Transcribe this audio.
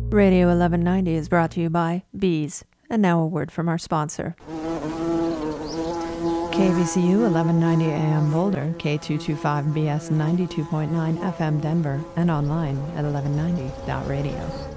Radio 1190 is brought to you by Bees. And now a word from our sponsor. KVCU 1190 AM Boulder, K225BS 92.9 FM Denver, and online at 1190.radio.